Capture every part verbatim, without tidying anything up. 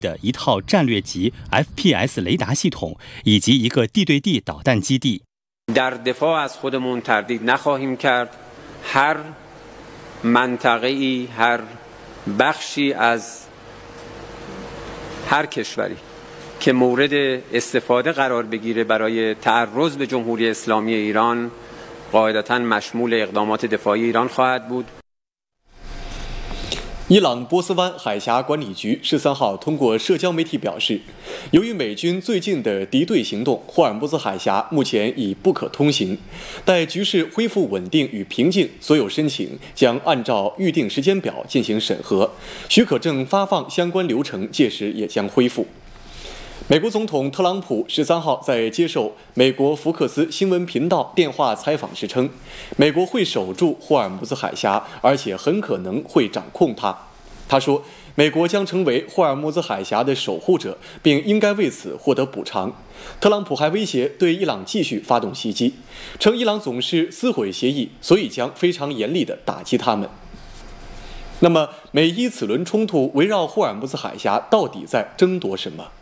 的一套战略级 F P S 雷达系统以及一个地对地导弹基地。 در دفاع از خودمون تردید نخواهیم کرد. هر منطقه‌ای هر بخشی از هر کشوری که مورد استفاده قرار بگیره برای تعرض به جمهوری اسلامی ایران قاعدتاً مشمول اقدامات دفاعی ایران خواهد بود. 伊朗波斯湾海峡管理局十三号通过社交媒体表示，由于美军最近的敌对行动，霍尔木兹海峡目前已不可通行。待局势恢复稳定与平静，所有申请将按照预定时间表进行审核，许可证发放相关流程届时也将恢复。美国总统特朗普十三号在接受美国福克斯新闻频道电话采访时称，美国会守住霍尔木兹海峡，而且很可能会掌控它。他说，美国将成为霍尔木兹海峡的守护者，并应该为此获得补偿。特朗普还威胁对伊朗继续发动袭击，称伊朗总是撕毁协议，所以将非常严厉地打击他们。那么，美伊此轮冲突围绕霍尔木兹海峡到底在争夺什么？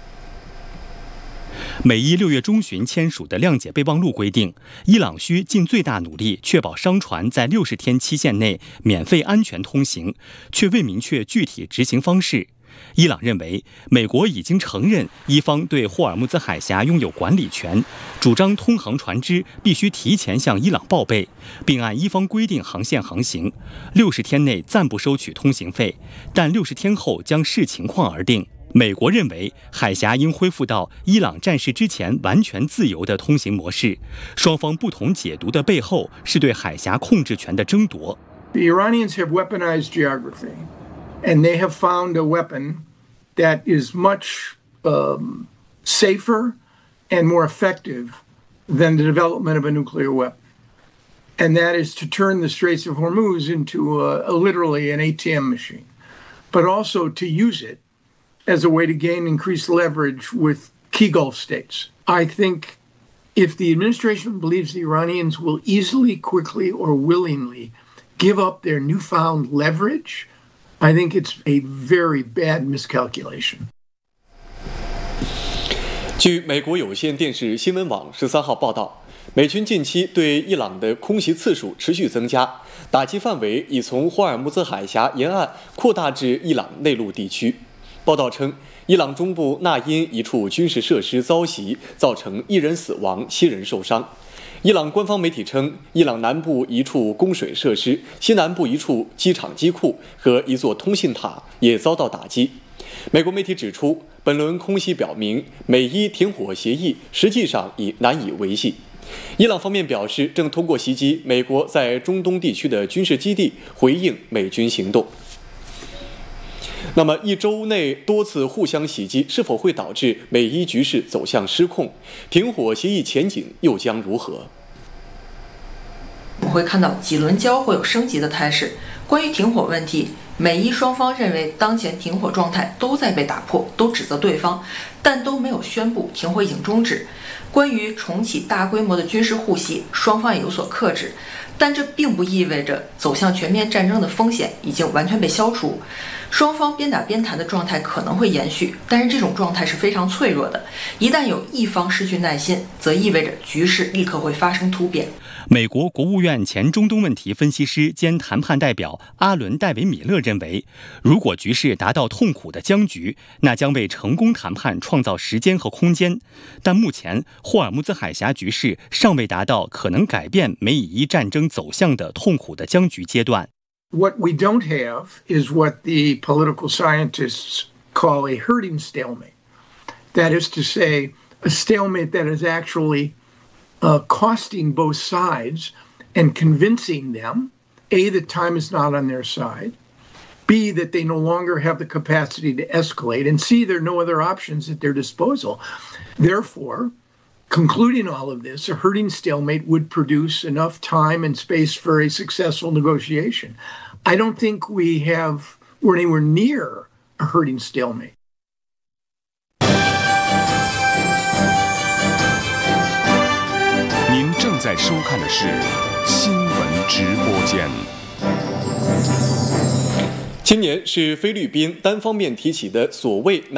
美伊六月中旬签署的谅解备忘录规定，伊朗需尽最大努力确保商船在六十天期限内免费安全通行，却未明确具体执行方式。伊朗认为，美国已经承认伊方对霍尔木兹海峡拥有管理权，主张通航船只必须提前向伊朗报备，并按伊方规定航线航行。六十天内暂不收取通行费，但六十天后将视情况而定。美国认为，海峡应恢复到伊朗战事之前完全自由的通行模式。双方不同解读的背后，是对海峡控制权的争夺。 The Iranians have weaponized geography, and they have found a weapon that is much um, safer and more effective than the development of a nuclear weapon. And that is to turn the Straits of Hormuz into a, a, literally an A T M machine, but also to use it as a way to gain increased leverage with key Gulf states. I think if the administration believes the Iranians will easily, quickly, or willingly give up their newfound leverage, I think it's a very bad miscalculation. 据美国有线电视新闻网十三号报道，美军近期对伊朗的空袭次数持续增加，打击范围已从霍尔木兹海峡沿岸扩大至伊朗内陆地区。报道称，伊朗中部纳因一处军事设施遭袭，造成一人死亡、七人受伤。伊朗官方媒体称，伊朗南部一处供水设施、西南部一处机场机库和一座通信塔也遭到打击。美国媒体指出，本轮空袭表明，美伊停火协议实际上已难以维系。伊朗方面表示，正通过袭击美国在中东地区的军事基地回应美军行动。那么，一周内多次互相袭击是否会导致美伊局势走向失控？停火协议前景又将如何？ 我们会看到几轮交火有升级的态势。关于停火问题，美伊双方认为当前停火状态都在被打破，都指责对方，但都没有宣布停火已经终止。关于重启大规模的军事互袭，双方也有所克制，但这并不意味着走向全面战争的风险已经完全被消除。双方边打边谈的状态可能会延续，但是这种状态是非常脆弱的。一旦有一方失去耐心，则意味着局势立刻会发生突变。 美国国务院前中东问题分析师兼谈判代表阿伦·戴维米勒认为，如果局势达到痛苦的僵局，那将为成功谈判创造时间和空间。但目前，霍尔木兹海峡局势尚未达到可能改变美以伊战争走向的痛苦的僵局阶段。 What we don't have is what the political scientists call a herding stalemate. That is to say, a stalemate that is actually uh, costing both sides and convincing them, A, that time is not on their side, B, that they no longer have the capacity to escalate, and C, there are no other options at their disposal. Therefore, concluding all of this, a herding stalemate would produce enough time and space for a successful negotiation. I don't think we have, we're anywhere near a herding stalemate. 您正在收看的是新闻直播间。 今年是菲律宾单方面提起的所谓